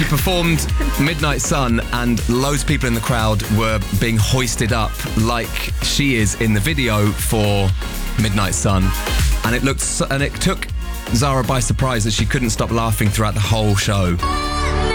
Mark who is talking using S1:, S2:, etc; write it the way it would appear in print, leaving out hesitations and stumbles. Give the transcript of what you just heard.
S1: she performed Midnight Sun, and loads of people in the crowd were being hoisted up like she is in the video for Midnight Sun. And it took Zara by surprise that she couldn't stop laughing throughout the whole show.